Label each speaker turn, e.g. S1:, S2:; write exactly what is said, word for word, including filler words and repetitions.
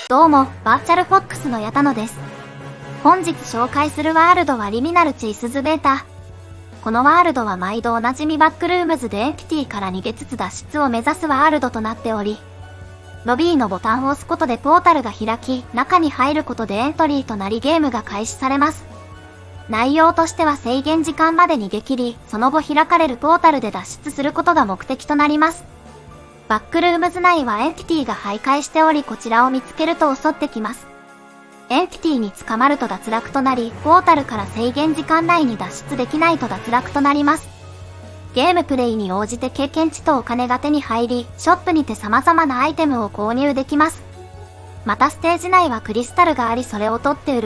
S1: どうも、バーチャルフォックスの矢田野です。本日紹介するワールドはリミナルチースズベータ。このワールドは毎度おなじみバックルームズでエンティティから逃げつつ脱出を目指すワールドとなっており、ロビーのボタンを押すことでポータルが開き、中に入ることでエントリーとなりゲームが開始されます。内容としては制限時間まで逃げ切り、その後開かれるポータルで脱出することが目的となります。バックルームズ内はエンティティが徘徊しており、こちらを見つけると襲ってきます。エンティティに捕まると脱落となり、ポータルから制限時間内に脱出できないと脱落となります。ゲームプレイに応じて経験値とお金が手に入り、ショップにて様々なアイテムを購入できます。またステージ内はクリスタルがあり、それを取って売る